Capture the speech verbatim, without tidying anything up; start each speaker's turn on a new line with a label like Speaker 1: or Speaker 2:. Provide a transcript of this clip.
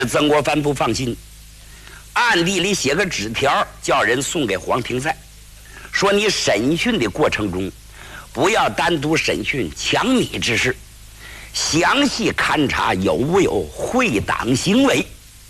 Speaker 1: 曾国藩不放心，暗地里写个纸条，叫人送给黄廷赛，说你审讯的过程中，不要单独审讯抢米之事，详细勘察有无有会党行为。